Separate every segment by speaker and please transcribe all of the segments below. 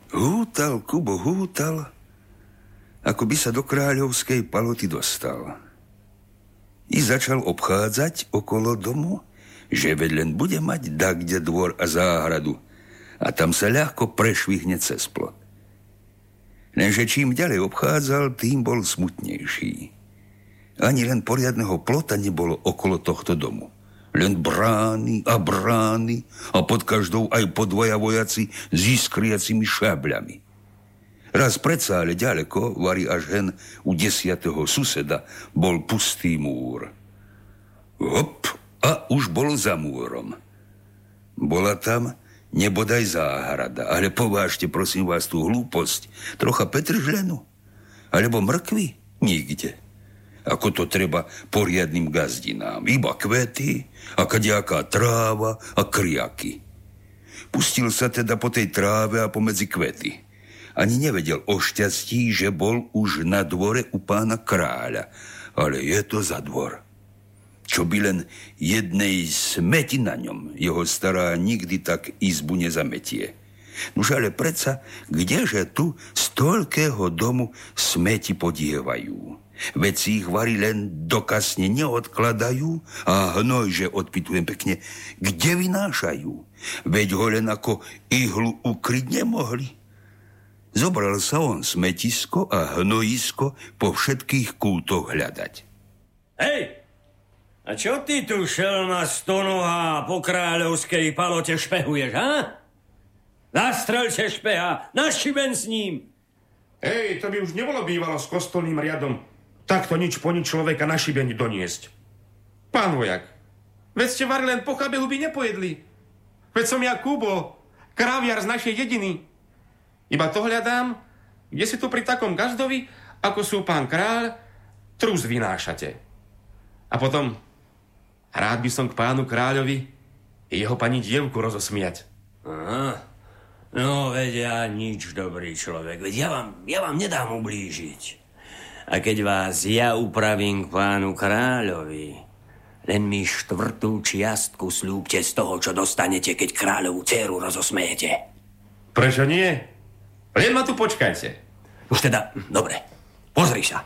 Speaker 1: Hútal, Kubo, hútal, ako by sa do kráľovskej paloty dostal. I začal obchádzať okolo domu, že veď len bude mať dakde dvor a záhradu a tam sa ľahko prešvihne cez plot. Lenže čím ďalej obchádzal, tým bol smutnejší. Ani len poriadneho plota nebolo okolo tohto domu. Len brány a pod každou aj po dvoja vojaci s iskriacimi šábľami. Raz predsa, ale ďaleko, vari až hen u 10. suseda, bol pustý múr. Hop, a už bol za múrom. Bola tam nebodaj záhrada, ale povážte, prosím vás, tú hlúposť. Trocha petržlenu, alebo mrkvy? Nikde. Ako to treba poriadnym gazdinám. Iba kvety, a kadejaká tráva a kriaky. Pustil sa teda po tej tráve a pomedzi kvety. Ani nevedel o šťastí, že bol už na dvore u pána kráľa. Ale je to za dvor. Čo by len jednej smeti na ňom, jeho stará nikdy tak izbu nezametie. Nuž ale predsa, kdeže tu z toľkého domu smeti podievajú? Veď si ich vari len dokasne neodkladajú a hnoj, že odpytujem pekne, kde vynášajú? Veď ho len ako ihlu ukryť nemohli. Zobral sa on smetisko a hnojisko po všetkých kútoch hľadať.
Speaker 2: Hej! A čo ty tu, šelma stonohá, po kráľovskej palote špehuješ, ha? Zastreľte špeha, našiben s ním!
Speaker 3: Hej, to by už nebolo bývalo s kostolným riadom takto nič po nič človeka na šibeni doniesť. Pán vojak, veď ste vari len po kabehu by nepojedli. Veď som ja Kubo, kráviar z našej dediny. Iba to hľadám, kde si tu pri takom gazdovi, ako sú pán kráľ, trus vynášate. A potom, rád by som k pánu kráľovi jeho pani dievku rozosmiať.
Speaker 2: Aha, no veď ja nič, dobrý človek, veď ja vám nedám ublížiť. A keď vás ja upravím k pánu kráľovi, len mi 4. čiastku sľúbte z toho, čo dostanete, keď kráľovú dceru rozosmejete.
Speaker 3: Prečo nie? Len ma tu počkajte.
Speaker 2: Už teda, dobre, pozri sa.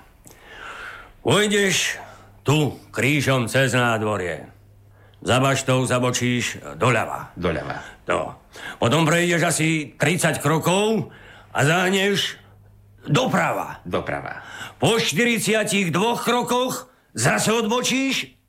Speaker 2: Pôjdeš tu krížom cez nádvorie. Za baštou zabočíš doľava.
Speaker 3: Doľava.
Speaker 2: To. Potom prejdeš asi 30 krokov a zahneš doprava.
Speaker 3: Doprava.
Speaker 2: Po 42 krokoch zase odbočíš